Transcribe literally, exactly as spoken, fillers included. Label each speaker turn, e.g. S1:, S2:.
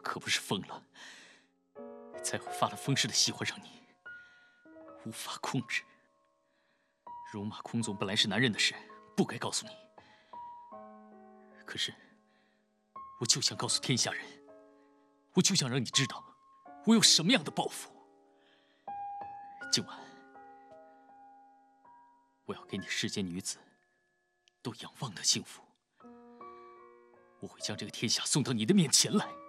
S1: 可不是疯了，才会发了疯似的喜欢上你，无法控制。戎马倥偬本来是男人的事，不该告诉你。可是，我就想告诉天下人，我就想让你知道，我有什么样的抱负。今晚，我要给你世间女子都仰望的幸福。我会将这个天下送到你的面前来。